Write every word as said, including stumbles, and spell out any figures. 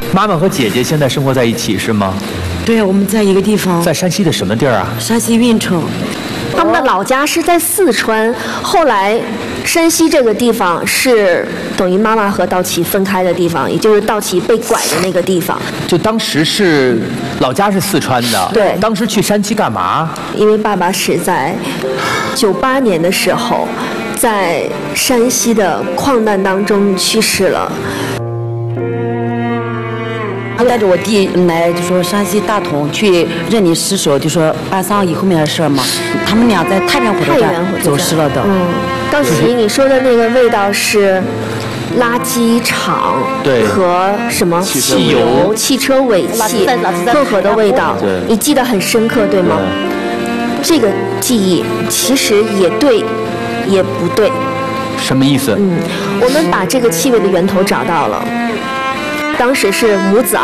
妈妈和姐姐现在生活在一起是吗？ 对呀，我们在一个地方。 在山西的什么地儿啊？ 山西运城。 他们的老家是在四川，后来山西这个地方是等于妈妈和道奇分开的地方，也就是道奇被拐的那个地方。 就当时是老家是四川的， 对， 当时去山西干嘛？ 因为爸爸是在九八年的时候，在山西的矿难当中去世了。 他带着我弟来，就说山西大同去认领尸首，就说办丧礼后面的事嘛。他们俩在太原火车站走失了的。 嗯，道奇，你说的那个味道是垃圾场和什么汽油、汽车尾气混合的味道，你记得很深刻，对吗？这个记忆其实也对，也不对。 什么意思？ 嗯，我们把这个气味的源头找到了。当时是母子